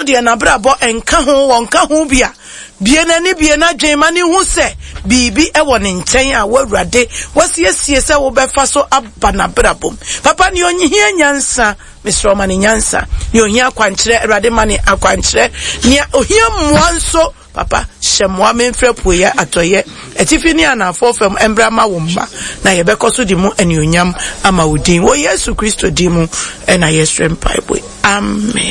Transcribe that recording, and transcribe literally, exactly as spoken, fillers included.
de na brabo enka ho wonka ho bia bie na ni bie na dwema ni hu se bibi e wo ne nchen a wawurade wasiesie se wo befa so aba na brabo papa ni onyi nyansa Mister Omani nyansa ni ohia akwankyere awurade mani akwankyere ni ohia mwanso papa shemwa menfre puya atoye etifi ni anafo fam embra ma womba na yebekoso di mu enionyam ama udin wo Yesu Kristo di mu na Yesu empa boy amen.